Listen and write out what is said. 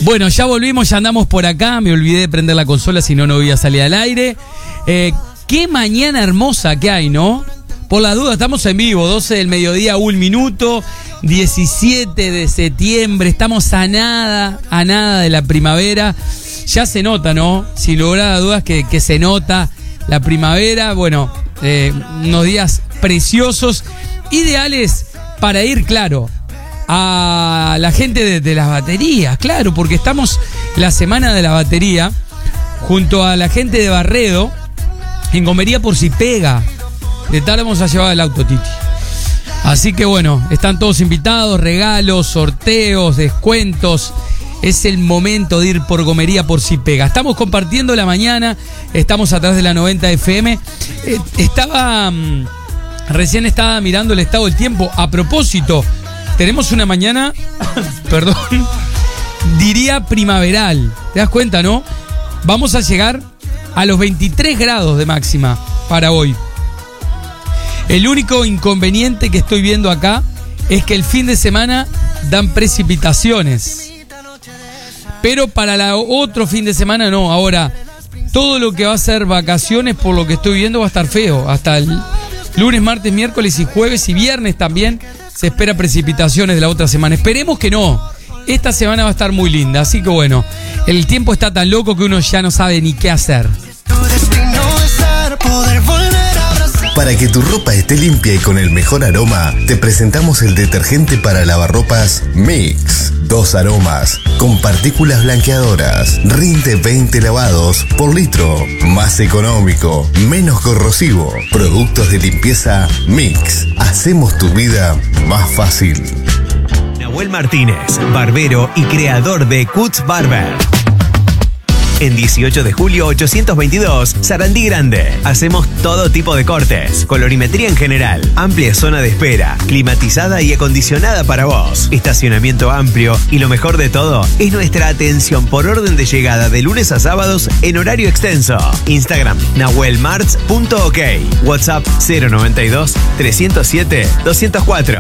Bueno, ya volvimos, ya andamos por acá. Me olvidé de prender la consola, si no, no voy a salir al aire. Qué mañana hermosa que hay, ¿no? Por la duda, estamos en vivo, 12 del mediodía, 1 minuto, 17 de septiembre. Estamos a nada de la primavera. Ya se nota, ¿no? Sin lugar a dudas que se nota la primavera. Bueno, unos días preciosos, ideales para ir, claro, a la gente de las baterías, claro, porque estamos la semana de la batería junto a la gente de Barredo en Gomería por si pega. De tal vamos a llevar el auto, Titi. Así que bueno, están todos invitados, regalos, sorteos, descuentos. Es el momento de ir por Gomería por si pega. Estamos compartiendo la mañana, estamos a través de la 90 FM. Recién estaba mirando el estado del tiempo. A propósito, tenemos una mañana, perdón, diría primaveral. ¿Te das cuenta, no? Vamos a llegar a los 23 grados de máxima para hoy. El único inconveniente que estoy viendo acá es que el fin de semana dan precipitaciones. Pero para el otro fin de semana no. Ahora, todo lo que va a ser vacaciones, por lo que estoy viendo, va a estar feo. Hasta el lunes, martes, miércoles y jueves y viernes también se espera precipitaciones de la otra semana. Esperemos que no. Esta semana va a estar muy linda. Así que bueno, el tiempo está tan loco que uno ya no sabe ni qué hacer. Para que tu ropa esté limpia y con el mejor aroma, te presentamos el detergente para lavarropas Mix. 2 aromas, con partículas blanqueadoras. Rinde 20 lavados por litro. Más económico, menos corrosivo. Productos de limpieza Mix. Hacemos tu vida más fácil. Nahuel Martínez, barbero y creador de Cuts Barber. En 18 de julio 822, Sarandí Grande. Hacemos todo tipo de cortes, colorimetría en general, amplia zona de espera, climatizada y acondicionada para vos, estacionamiento amplio y lo mejor de todo es nuestra atención por orden de llegada de lunes a sábados en horario extenso. Instagram, nahuelmarts.ok, WhatsApp 092 307 204.